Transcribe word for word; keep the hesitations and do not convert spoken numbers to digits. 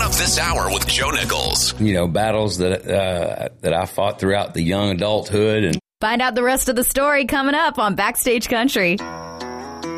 up this hour with Joe Nichols. You know, battles that uh, that I fought throughout the young adulthood. And find out the rest of the story coming up on Backstage Country.